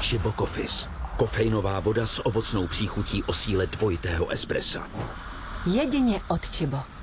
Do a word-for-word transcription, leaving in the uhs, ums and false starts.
Chibo Coffees. Kofeinová voda s ovocnou příchutí o síle dvojitého espressa. Jedině od Chibo.